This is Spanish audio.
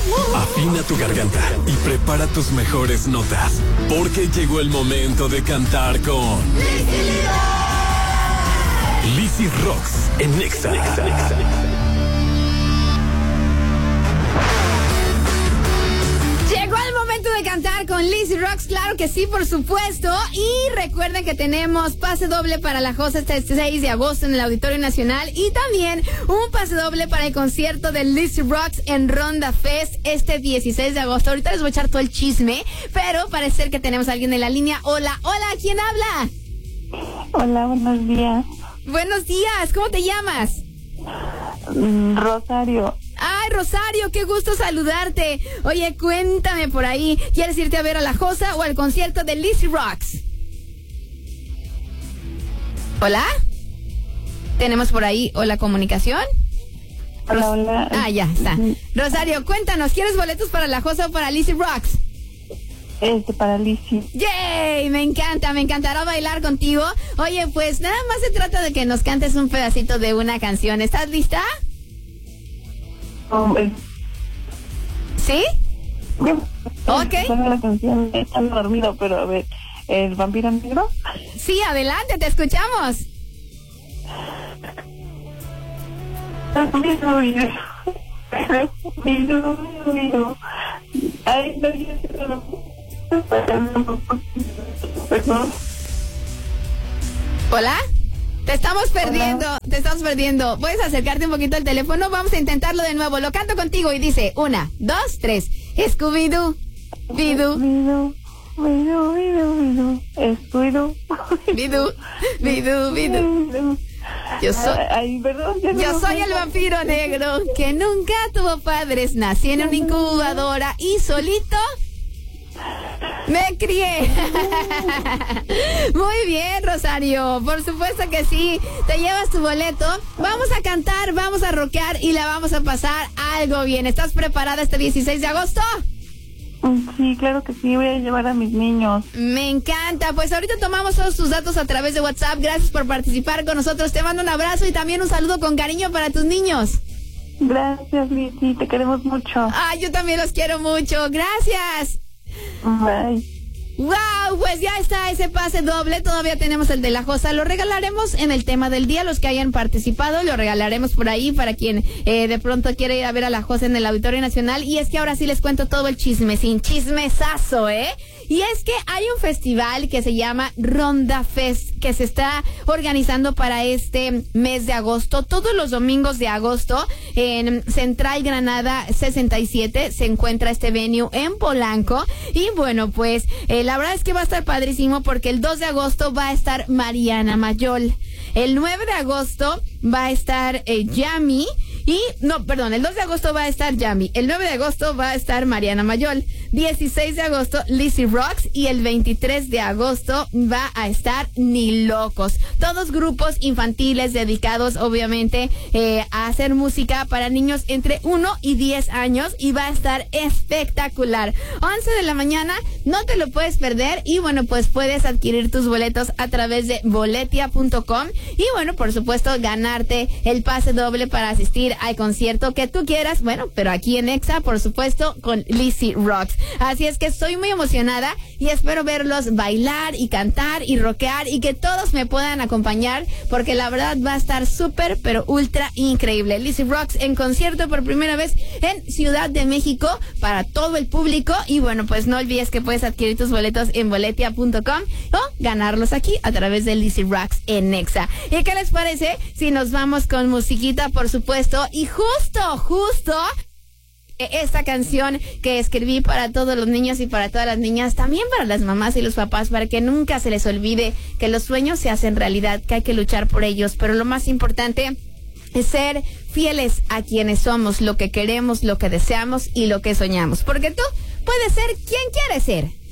Afina tu garganta y prepara tus mejores notas, porque llegó el momento de cantar con Lizzy Rocks en Nexa. Llegó el momento de cantar con Lizzy Rocks, claro que sí, por supuesto. Y recuerden que tenemos pase doble para la Josa este 6 de agosto en el Auditorio Nacional. Y también un pase doble para el concierto de Lizzy Rocks en Ronda Fest este 16 de agosto. Ahorita les voy a echar todo el chisme, pero parece ser que tenemos a alguien en la línea. Hola, ¿quién habla? Hola, buenos días. Buenos días, ¿cómo te llamas? Rosario. Ay, Rosario, qué gusto saludarte. Oye, cuéntame por ahí, ¿quieres irte a ver a la Josa o al concierto de Lizzy Rocks? ¿Hola? ¿Tenemos por ahí la comunicación? Hola. Ah, ya está. Rosario, cuéntanos, ¿quieres boletos para la Josa o para Lizzy Rocks? Para Lizzy. ¡Yay! Me encantará bailar contigo. Oye, pues nada más se trata de que nos cantes un pedacito de una canción. ¿Estás lista? ¿Sí? Ok. La canción está dormido, pero a ver, ¿el vampiro negro? Sí, adelante, te escuchamos. Ay, no, ¿Hola? Te estamos perdiendo. ¿Puedes acercarte un poquito al teléfono? Vamos a intentarlo de nuevo. Lo canto contigo y dice 1, 2, 3. Scooby-Doo, Bidoo. Bidoo. Yo soy el vampiro negro que nunca tuvo padres. Nací en una incubadora y solito me crié. Muy bien, Rosario. Por supuesto que sí. Te llevas tu boleto. Vamos a cantar, vamos a rockear y la vamos a pasar algo bien. ¿Estás preparada este 16 de agosto? Sí, claro que sí. Voy a llevar a mis niños. Me encanta. Pues ahorita tomamos todos tus datos a través de WhatsApp. Gracias por participar con nosotros. Te mando un abrazo y también un saludo con cariño para tus niños. Gracias, Lizzy. Te queremos mucho. Ah, yo también los quiero mucho. Gracias. Bye. Wow, pues ya está ese pase doble. Todavía tenemos el de la Josa. Lo regalaremos en el tema del día. Los que hayan participado lo regalaremos por ahí para quien de pronto quiere ir a ver a la Josa en el Auditorio Nacional. Y es que ahora sí les cuento todo el chisme, sin chismesazo, Y es que hay un festival que se llama Ronda Fest, que se está organizando para este mes de agosto. Todos los domingos de agosto en Central Granada 67 se encuentra este venue en Polanco. Y bueno, pues la verdad es que va a estar padrísimo porque el 2 de agosto va a estar Mariana Mayol. El 9 de agosto va a estar Yami. El 2 de agosto va a estar Yami. El 9 de agosto va a estar Mariana Mayol. 16 de agosto, Lizzy Rocks. Y el 23 de agosto va a estar Ni Locos. Todos grupos infantiles dedicados, obviamente, a hacer música para niños entre 1 y 10 años. Y va a estar espectacular. 11 de la mañana, no te lo puedes perder. Y bueno, pues puedes adquirir tus boletos a través de boletia.com. Y bueno, por supuesto, ganarte el pase doble para asistir al concierto que tú quieras, bueno, pero aquí en Nexa, por supuesto, con Lizzy Rocks. Así es que estoy muy emocionada y espero verlos bailar y cantar y rockear y que todos me puedan acompañar porque la verdad va a estar súper, pero ultra increíble. Lizzy Rocks en concierto por primera vez en Ciudad de México para todo el público y bueno, pues no olvides que puedes adquirir tus boletos en boletia.com o ganarlos aquí a través de Lizzy Rocks en Nexa. ¿Y qué les parece si nos vamos con musiquita, por supuesto? Y justo esta canción que escribí para todos los niños y para todas las niñas, también para las mamás y los papás, para que nunca se les olvide que los sueños se hacen realidad, que hay que luchar por ellos, pero lo más importante es ser fieles a quienes somos, lo que queremos, lo que deseamos y lo que soñamos, porque tú puedes ser quien quieres ser.